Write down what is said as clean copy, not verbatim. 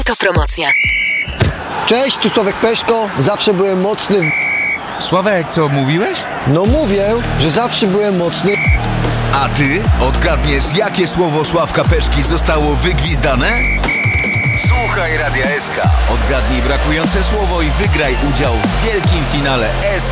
To promocja. Cześć, tu Sławek Peszko. Zawsze byłem mocny. Sławek, co mówiłeś? No mówię, że zawsze byłem mocny. A ty odgadniesz, jakie słowo Sławka Peszki zostało wygwizdane? Słuchaj Radia SK. Odgadnij brakujące słowo i wygraj udział w wielkim finale SK